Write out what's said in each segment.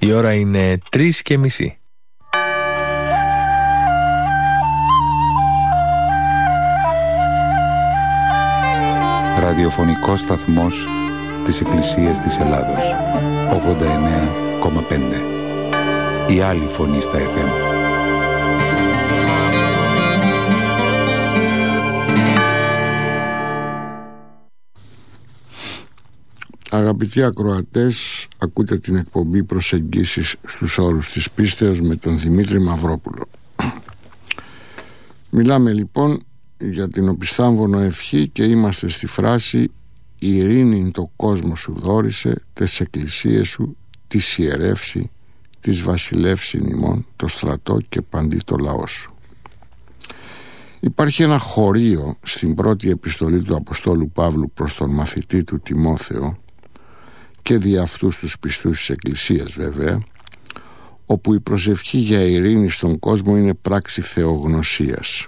Η ώρα είναι 3:30. Ραδιοφωνικός σταθμός της Εκκλησίας της Ελλάδος, 89,5. Η άλλη φωνή στα FM. Αγαπητοί ακροατές, ακούτε την εκπομπή «Προσεγγίσεις στους όρους της πίστεως» με τον Δημήτρη Μαυρόπουλο. Μιλάμε λοιπόν για την οπισθάμβωνο ευχή και είμαστε στη φράση «Η ειρήνη το κόσμο σου δόρισε, τες εκκλησίες σου τις ιερεύσει, τις βασιλεύσιν ημών, το στρατό και παντί το λαό σου». Υπάρχει ένα χωρίο στην πρώτη επιστολή του Αποστόλου Παύλου προς τον μαθητή του Τιμόθεο και δι' αυτούς τους πιστούς της Εκκλησίας βέβαια, όπου η προσευχή για ειρήνη στον κόσμο είναι πράξη θεογνωσίας.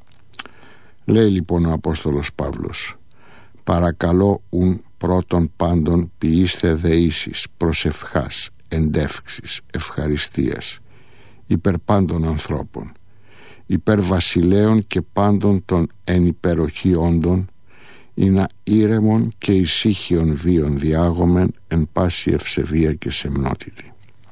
Λέει λοιπόν ο Απόστολος Παύλος: «Παρακαλώ ουν πρώτον πάντων ποιήστε δεήσεις, προσευχάς, εντεύξεις, ευχαριστίας, υπερ πάντων ανθρώπων, υπερ βασιλέων και πάντων των εν υπεροχή όντων, είναι ήρεμον και ησύχιον βίων διάγομεν εν πάση ευσεβία και σεμνότητη».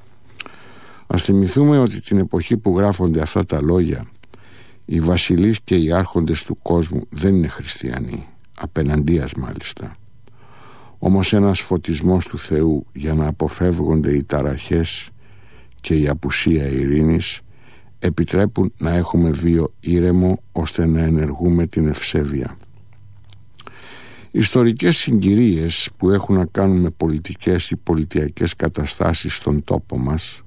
Ας θυμηθούμε ότι την εποχή που γράφονται αυτά τα λόγια, οι βασιλείς και οι άρχοντες του κόσμου δεν είναι χριστιανοί, απεναντίας μάλιστα. Όμως ένας φωτισμός του Θεού για να αποφεύγονται οι ταραχές και η απουσία ειρήνης επιτρέπουν να έχουμε βίο ήρεμο ώστε να ενεργούμε την ευσέβεια. Ιστορικές συγκυρίες που έχουν να κάνουν με πολιτικές ή πολιτιακές καταστάσεις στον τόπο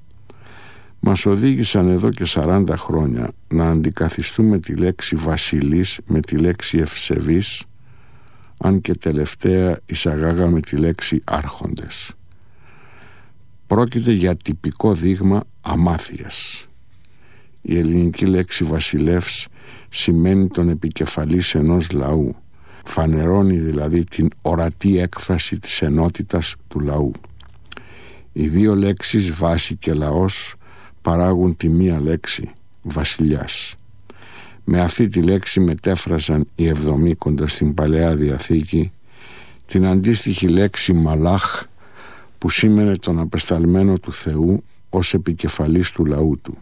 μας οδήγησαν εδώ και 40 χρόνια να αντικαθιστούμε τη λέξη βασιλής με τη λέξη ευσεβής, αν και τελευταία εισαγάγαμε τη λέξη άρχοντες. Πρόκειται για τυπικό δείγμα αμάθειας. Η ελληνική λέξη βασιλεύς σημαίνει τον επικεφαλής ενός λαού, φανερώνει δηλαδή την ορατή έκφραση της ενότητας του λαού. Οι δύο λέξεις βάση και λαός παράγουν τη μία λέξη, βασιλιάς. Με αυτή τη λέξη μετέφραζαν οι Εβδομήκοντας στην Παλαιά Διαθήκη την αντίστοιχη λέξη μαλάχ, που σήμαινε τον απεσταλμένο του Θεού ως επικεφαλής του λαού του.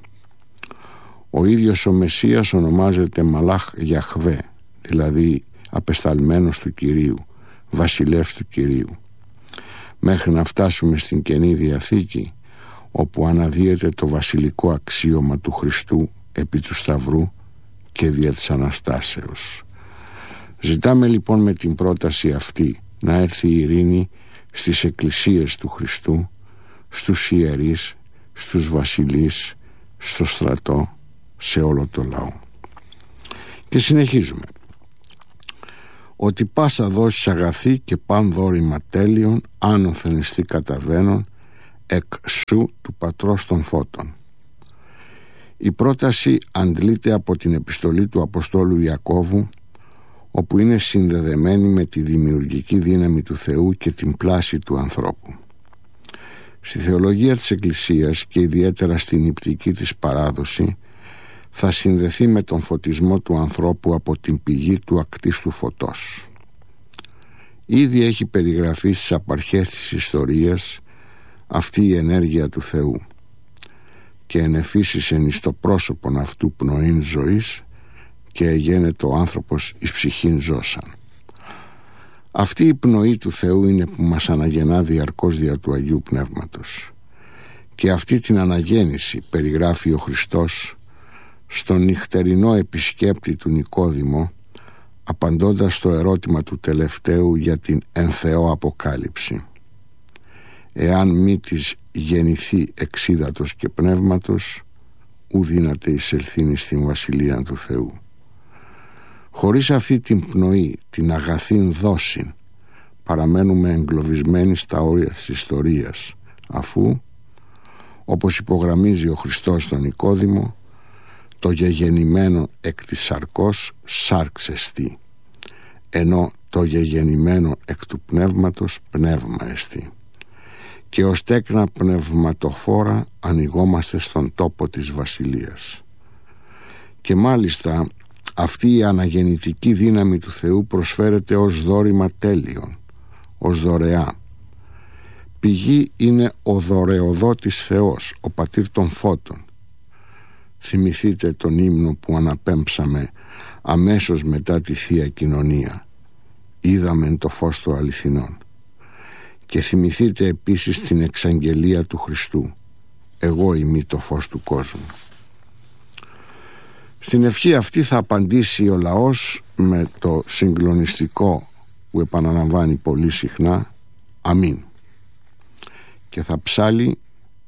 Ο ίδιος ο Μεσσίας ονομάζεται Μαλάχ Γιαχβέ, δηλαδή απεσταλμένος του Κυρίου, βασιλεύς του Κυρίου. Μέχρι να φτάσουμε στην Καινή Διαθήκη, όπου αναδύεται το βασιλικό αξίωμα του Χριστού επί του Σταυρού και δια της Αναστάσεως. Ζητάμε λοιπόν με την πρόταση αυτή να έρθει η ειρήνη στις εκκλησίες του Χριστού, στους ιερείς, στους βασιλείς, στο στρατό, σε όλο το λαό. Και συνεχίζουμε. «Ότι πάσα δόσεις αγαθή και παν δόρημα τέλειον, άνωθεν εστί καταβαίνον, εκ σου του πατρός των φώτων». Η πρόταση αντλείται από την επιστολή του Αποστόλου Ιακώβου, όπου είναι συνδεδεμένη με τη δημιουργική δύναμη του Θεού και την πλάση του ανθρώπου. Στη θεολογία της Εκκλησίας και ιδιαίτερα στην ηπτική της παράδοση θα συνδεθεί με τον φωτισμό του ανθρώπου από την πηγή του ακτίστου φωτός. Ήδη έχει περιγραφεί στις απαρχές της ιστορίας αυτή η ενέργεια του Θεού και ενεφύσισεν εις το πρόσωπον αυτού πνοήν ζωής και εγένετο ο άνθρωπος εις ψυχήν ζώσαν. Αυτή η πνοή του Θεού είναι που μας αναγεννά διαρκώς δια του Αγίου Πνεύματος, και αυτή την αναγέννηση περιγράφει ο Χριστός στον νυχτερινό επισκέπτη του Νικόδημο, απαντώντας στο ερώτημα του τελευταίου για την εν Θεώ αποκάλυψη. «Εάν μη της γεννηθεί εξίδατος και πνεύματος, ου δύναται εισελθύνει στην βασιλεία του Θεού». Χωρίς αυτή την πνοή, την αγαθήν δόσιν, παραμένουμε εγκλωβισμένοι στα όρια της ιστορίας, αφού, όπως υπογραμμίζει ο Χριστός στον Νικόδημο, το γεγεννημένο εκ της σαρκός σάρξ εστί, ενώ το γεγεννημένο εκ του πνεύματος πνεύμα εστί. και ως τέκνα πνευματοφόρα ανοιγόμαστε στον τόπο της Βασιλείας. Και μάλιστα αυτή η αναγεννητική δύναμη του Θεού προσφέρεται ως δώρημα τέλειον, ως δωρεά. Πηγή είναι ο δωρεοδότης Θεός, ο πατήρ των φώτων. Θυμηθείτε τον ύμνο που αναπέμψαμε αμέσως μετά τη Θεία Κοινωνία. Είδαμεν το φως του αληθινών. Και θυμηθείτε επίσης την εξαγγελία του Χριστού. Εγώ είμαι το φως του κόσμου. Στην ευχή αυτή θα απαντήσει ο λαός με το συγκλονιστικό που επαναλαμβάνει πολύ συχνά αμήν. Και θα ψάλει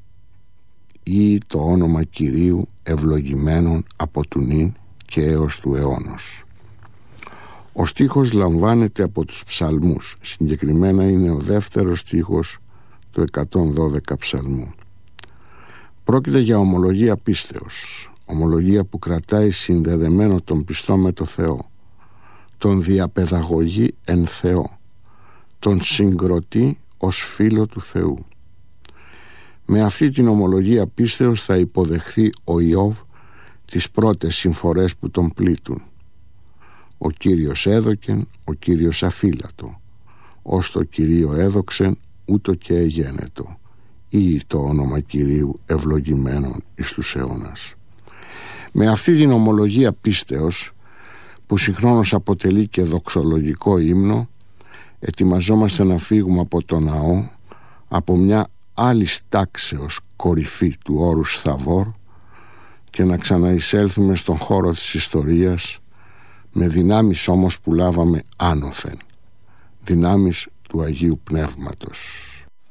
ή το όνομα Κυρίου ευλογημένον από του νυν και έως του αιώνος. Ο στίχος λαμβάνεται από τους ψαλμούς. Συγκεκριμένα είναι ο δεύτερος στίχος του 112 ψαλμού. Πρόκειται για ομολογία πίστεως. Ομολογία που κρατάει συνδεδεμένο τον πιστό με το Θεό. Τον διαπαιδαγωγεί εν Θεό. Τον συγκροτεί ως φίλο του Θεού. Με αυτή την ομολογία πίστεως θα υποδεχθεί ο Ιώβ τις πρώτες συμφορές που τον πλήττουν. Ο Κύριος έδωκεν, ο Κύριος αφύλατο. Ως το Κυρίο έδοξεν, ούτω και εγένετο. Ή το όνομα Κυρίου ευλογημένον εις τους αιώνας. Με αυτή την ομολογία πίστεως, που συγχρόνως αποτελεί και δοξολογικό ύμνο, ετοιμαζόμαστε να φύγουμε από το ναό, από μια άλλης τάξεως κορυφή του όρους Θαβόρ, και να ξαναεισέλθουμε στον χώρο της ιστορίας, με δυνάμεις όμως που λάβαμε άνωθεν, δυνάμεις του Αγίου Πνεύματος.